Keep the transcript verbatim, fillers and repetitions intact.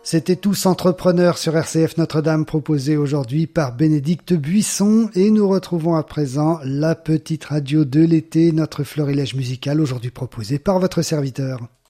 C'était Tous Entrepreneurs sur R C F Notre-Dame, proposé aujourd'hui par Bénédicte Buisson, et nous retrouvons à présent la petite radio de l'été, notre florilège musical aujourd'hui proposé par votre serviteur.